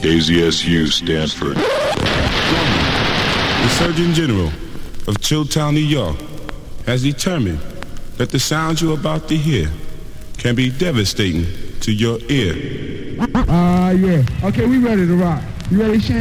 AZSU Stanford. The Surgeon General of Chilltown, New York, has determined that the sounds you're about to hear can be devastating to your ear. Yeah. Okay, we ready to rock. You ready, Shane?